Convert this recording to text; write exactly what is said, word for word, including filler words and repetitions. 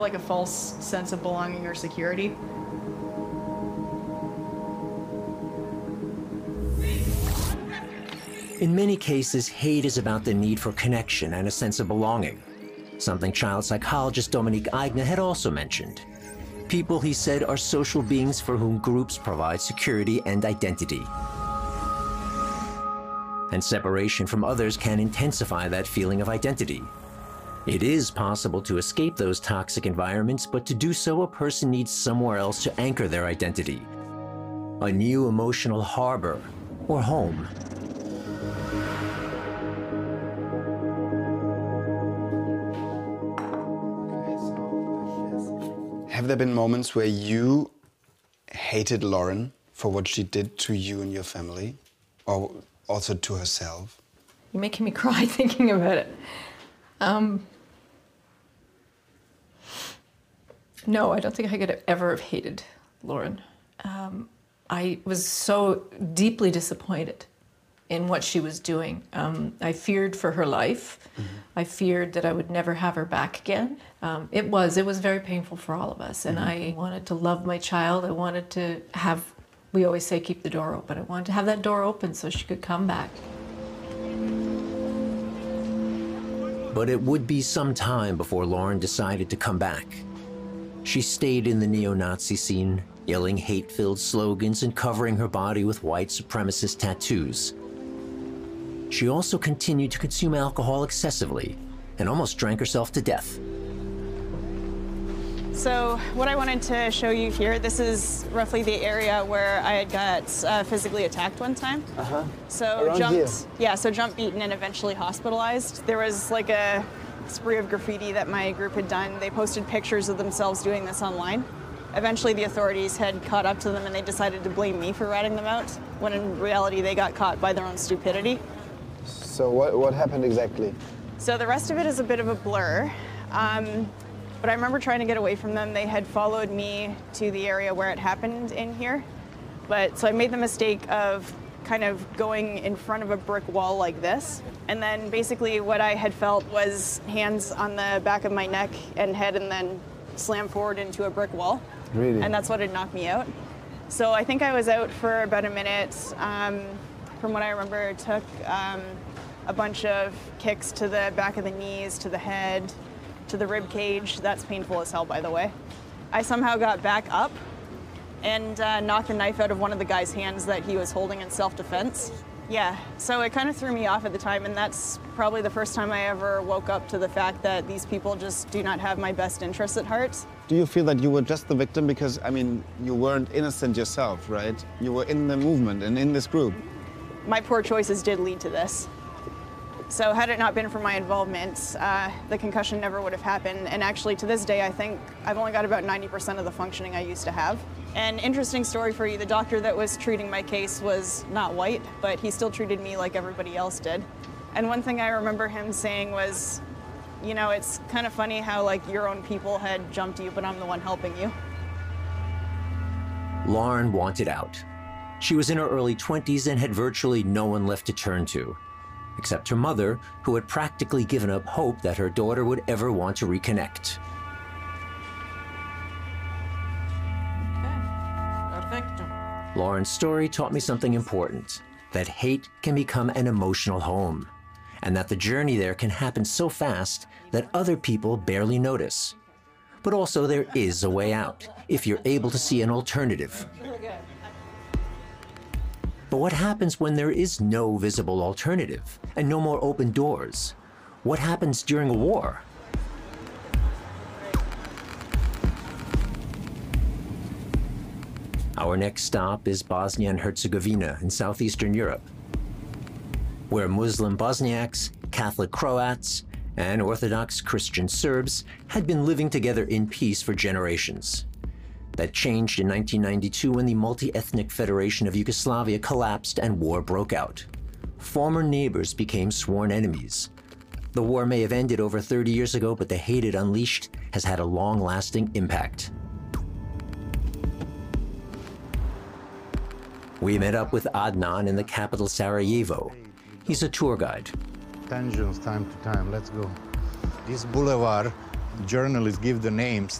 Like a false sense of belonging or security. In many cases, hate is about the need for connection and a sense of belonging, something child psychologist Dominique Aigner had also mentioned. People, he said, are social beings for whom groups provide security and identity. And separation from others can intensify that feeling of identity. It is possible to escape those toxic environments, but to do so, a person needs somewhere else to anchor their identity. A new emotional harbor or home. Have there been moments where you hated Lauren for what she did to you and your family, or also to herself? You're making me cry thinking about it. Um, no, I don't think I could have ever have hated Lauren. Um, I was so deeply disappointed in what she was doing. Um, I feared for her life. Mm-hmm. I feared that I would never have her back again. Um, it was, it was very painful for all of us. And mm-hmm. I wanted to love my child. I wanted to have, we always say keep the door open. I wanted to have that door open so she could come back. But it would be some time before Lauren decided to come back. She stayed in the neo-Nazi scene, yelling hate-filled slogans and covering her body with white supremacist tattoos. She also continued to consume alcohol excessively and almost drank herself to death. So what I wanted to show you here, this is roughly the area where I had got uh, physically attacked one time. Uh-huh. So Around jumped, here. yeah, so jumped, beaten, and eventually hospitalized. There was like a spree of graffiti that my group had done. They posted pictures of themselves doing this online. Eventually the authorities had caught up to them and they decided to blame me for ratting them out, when in reality they got caught by their own stupidity. So what, what happened exactly? So the rest of it is a bit of a blur. Um, But I remember trying to get away from them. They had followed me to the area where it happened in here. But so I made the mistake of kind of going in front of a brick wall like this. And then basically what I had felt was hands on the back of my neck and head and then slam forward into a brick wall. Really? And that's what had knocked me out. So I think I was out for about a minute. Um, from what I remember, it took um, a bunch of kicks to the back of the knees, to the head, to the rib cage. That's painful as hell, by the way. I somehow got back up and uh, knocked a knife out of one of the guy's hands that he was holding in self-defense. Yeah, so it kind of threw me off at the time, and that's probably the first time I ever woke up to the fact that these people just do not have my best interests at heart. Do you feel that you were just the victim? Because, I mean, you weren't innocent yourself, right? You were in the movement and in this group. My poor choices did lead to this. So had it not been for my involvement, uh, the concussion never would have happened. And actually, to this day, I think I've only got about ninety percent of the functioning I used to have. An interesting story for you, the doctor that was treating my case was not white, but he still treated me like everybody else did. And one thing I remember him saying was, you know, it's kind of funny how like your own people had jumped you, but I'm the one helping you. Lauren wanted out. She was in her early twenties and had virtually no one left to turn to, except her mother, who had practically given up hope that her daughter would ever want to reconnect. Lauren's story taught me something important, that hate can become an emotional home, and that the journey there can happen so fast that other people barely notice. But also there is a way out, if you're able to see an alternative. But what happens when there is no visible alternative and no more open doors? What happens during a war? Our next stop is Bosnia and Herzegovina in southeastern Europe, where Muslim Bosniaks, Catholic Croats, and Orthodox Christian Serbs had been living together in peace for generations. That changed in nineteen ninety-two when the multi-ethnic Federation of Yugoslavia collapsed and war broke out. Former neighbors became sworn enemies. The war may have ended over thirty years ago, but the hate it unleashed has had a long-lasting impact. We met up with Adnan in the capital Sarajevo. He's a tour guide. Tensions time to time, let's go. This boulevard journalists give the names,